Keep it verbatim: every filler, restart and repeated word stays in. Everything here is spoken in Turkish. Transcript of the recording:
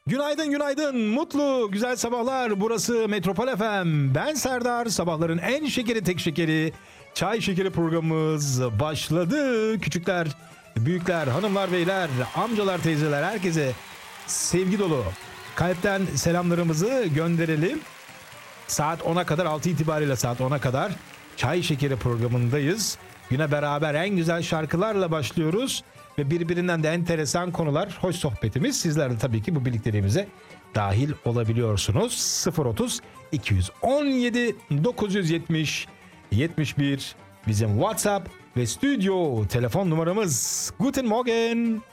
Günaydın günaydın, mutlu güzel sabahlar. Burası Metropol F M. Ben Serdar. Sabahların en şekeri tek şekeri Çay Şekeri programımız başladı. Küçükler, büyükler, hanımlar, beyler, amcalar, teyzeler, herkese sevgi dolu kalpten selamlarımızı gönderelim. Saat ona kadar, altı itibariyle saat ona kadar Çay Şekeri programındayız. Güne beraber en güzel şarkılarla başlıyoruz. Ve birbirinden de enteresan konular, hoş sohbetimiz. Sizler de tabii ki bu birlikteliğimize dahil olabiliyorsunuz. sıfır otuz iki on yedi dokuz yüz yetmiş yetmiş bir bizim WhatsApp ve stüdyo telefon numaramız. Guten Morgen.